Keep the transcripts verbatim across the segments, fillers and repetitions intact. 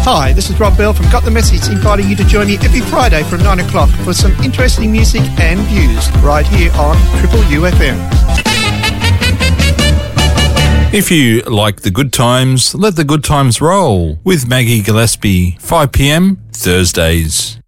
Hi, this is Rob Bell from Got the Message, inviting you to join me every Friday from nine o'clock for some interesting music and views right here on Triple U F M. If you like the good times, let the good times roll with Maggie Gillespie, five p.m. Thursdays.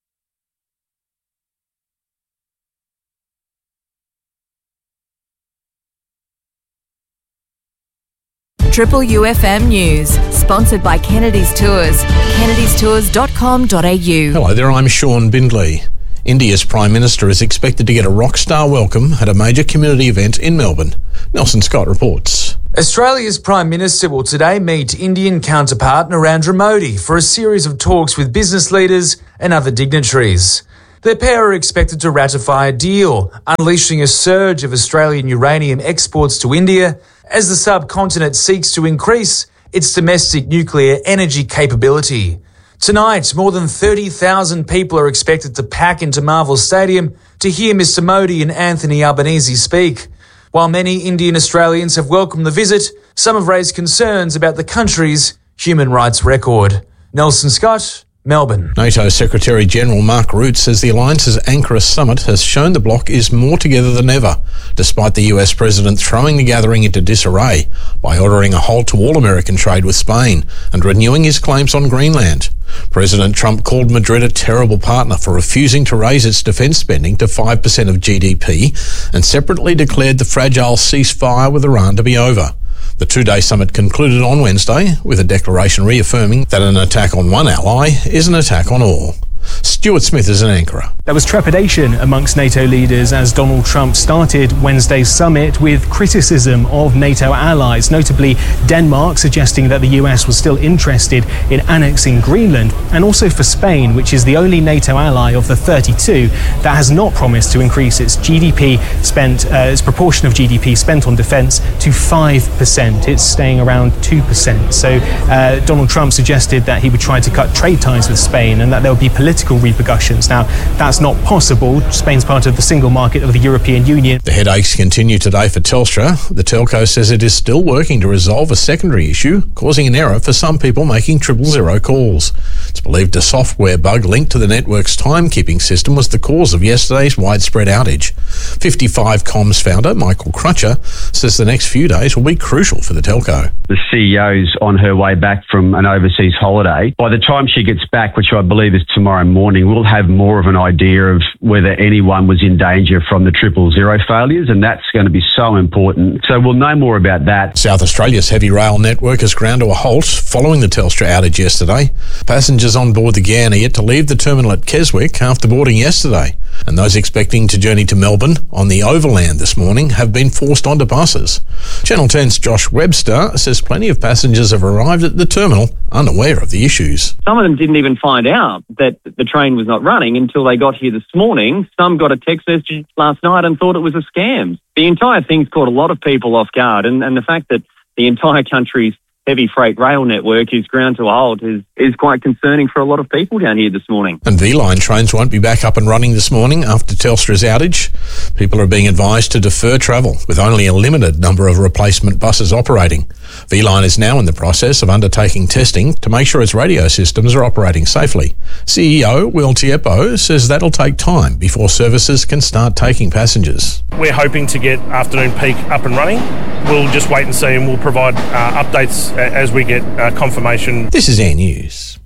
Triple U F M News, sponsored by Kennedy's Tours, kennedys tours dot com dot a u. Hello there, I'm Sean Bindley. India's Prime Minister is expected to get a rock star welcome at a major community event in Melbourne. Nelson Scott reports. Australia's Prime Minister will today meet Indian counterpart Narendra Modi for a series of talks with business leaders and other dignitaries. The pair are expected to ratify a deal, unleashing a surge of Australian uranium exports to India as the subcontinent seeks to increase its domestic nuclear energy capability. Tonight, more than thirty thousand people are expected to pack into Marvel Stadium to hear Mister Modi and Anthony Albanese speak. While many Indian Australians have welcomed the visit, some have raised concerns about the country's human rights record. Nelson Scott, Melbourne. NATO Secretary-General Mark Rutte says the alliance's Ankara summit has shown the bloc is more together than ever, despite the U S president throwing the gathering into disarray by ordering a halt to all American trade with Spain and renewing his claims on Greenland. President Trump called Madrid a terrible partner for refusing to raise its defence spending to five percent of G D P and separately declared the fragile ceasefire with Iran to be over. The two-day summit concluded on Wednesday with a declaration reaffirming that an attack on one ally is an attack on all. Stuart Smith is in Ankara. There was trepidation amongst NATO leaders as Donald Trump started Wednesday's summit with criticism of NATO allies, notably Denmark suggesting that the U S was still interested in annexing Greenland, and also for Spain, which is the only NATO ally of the thirty-two that has not promised to increase its G D P spent, uh, its proportion of G D P spent on defence to five percent. It's staying around two percent. So uh, Donald Trump suggested that he would try to cut trade ties with Spain and that there would be political repercussions. Now, that's not possible. Spain's part of the single market of the European Union. The headaches continue today for Telstra. The telco says it is still working to resolve a secondary issue, causing an error for some people making triple zero calls. It's believed a software bug linked to the network's timekeeping system was the cause of yesterday's widespread outage. fifty-five Comms founder Michael Crutcher says the next few days will be crucial for the telco. The C E O's on her way back from an overseas holiday. By the time she gets back, which I believe is tomorrow morning, we'll have more of an idea of whether anyone was in danger from the triple zero failures, and that's going to be so important. So we'll know more about that. South Australia's heavy rail network has ground to a halt following the Telstra outage yesterday. Passengers on board the Ghan are yet to leave the terminal at Keswick after boarding yesterday, and those expecting to journey to Melbourne on the overland this morning have been forced onto buses. Channel ten's Josh Webster says plenty of passengers have arrived at the terminal unaware of the issues. Some of them didn't even find out that the train was not running until they got here this morning. Some got a text message last night and thought it was a scam. The entire thing's caught a lot of people off guard, and, and the fact that the entire country's heavy freight rail network is ground to a halt is, is quite concerning for a lot of people down here this morning. And V-Line trains won't be back up and running this morning after Telstra's outage. People are being advised to defer travel, with only a limited number of replacement buses operating. V-Line is now in the process of undertaking testing to make sure its radio systems are operating safely. C E O Will Tiepo says that'll take time before services can start taking passengers. We're hoping to get afternoon peak up and running. We'll just wait and see, and we'll provide uh, updates as we get uh, confirmation. This is Air News.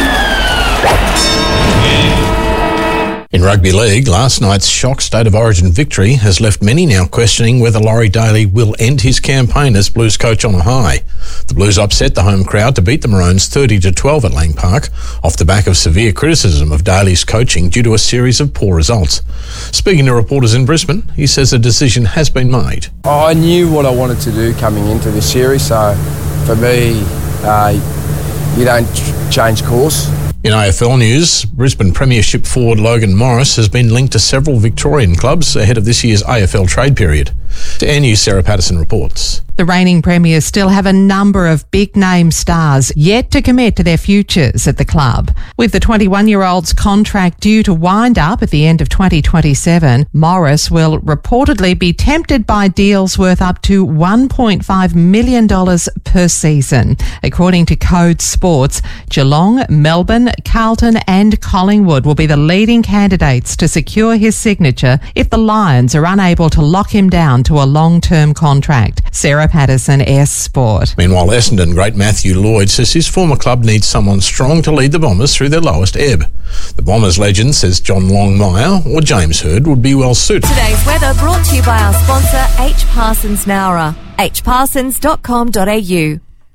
In rugby league, last night's shock State of Origin victory has left many now questioning whether Laurie Daly will end his campaign as Blues coach on a high. The Blues upset the home crowd to beat the Maroons thirty to twelve at Lang Park, off the back of severe criticism of Daly's coaching due to a series of poor results. Speaking to reporters in Brisbane, he says a decision has been made. I knew what I wanted to do coming into this series, so for me, uh, you don't ch- change course. In A F L news, Brisbane Premiership forward Logan Morris has been linked to several Victorian clubs ahead of this year's A F L trade period. To Air News, Sarah Patterson reports. The reigning premiers still have a number of big-name stars yet to commit to their futures at the club. With the twenty-one-year-old's contract due to wind up at the end of twenty twenty-seven, Morris will reportedly be tempted by deals worth up to one point five million dollars per season. According to Code Sports, Geelong, Melbourne, Carlton and Collingwood will be the leading candidates to secure his signature if the Lions are unable to lock him down to a long-term contract. Sarah Patterson, S Sport. Meanwhile, Essendon great Matthew Lloyd says his former club needs someone strong to lead the Bombers through their lowest ebb. The Bombers legend says John Longmire or James Hird would be well suited. Today's weather brought to you by our sponsor, H. Parsons Nowra. h parsons dot com dot a u.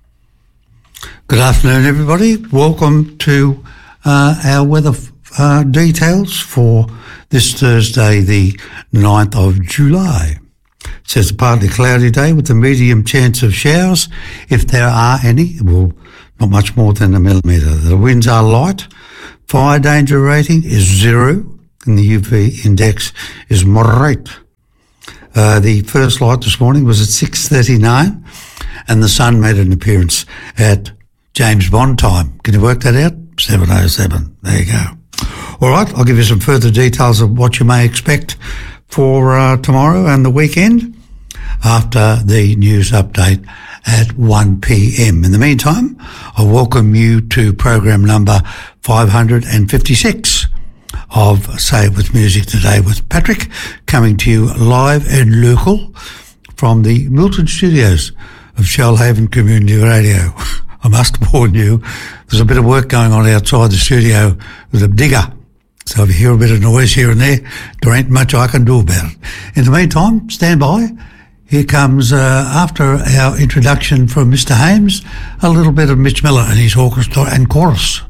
Good afternoon, everybody. Welcome to uh, our weather uh, details for this Thursday, the ninth of July. It says a partly cloudy day with a medium chance of showers, if there are any. Well, not much more than a millimetre. The winds are light. Fire danger rating is zero, and the U V index is moderate. Uh, the first light this morning was at six thirty-nine, and the sun made an appearance at James Bond time. Can you work that out? seven oh seven. There you go. All right, I'll give you some further details of what you may expect for uh, tomorrow and the weekend after the news update at one p.m. In the meantime, I welcome you to program number five hundred fifty-six of Say It With Music Today with Patrick, coming to you live and local from the Milton Studios of Shellhaven Community Radio. I must warn you, there's a bit of work going on outside the studio with a digger. So if you hear a bit of noise here and there, there ain't much I can do about it. In the meantime, stand by. Here comes, uh, after our introduction from Mister Hames, a little bit of Mitch Miller and his orchestra and chorus.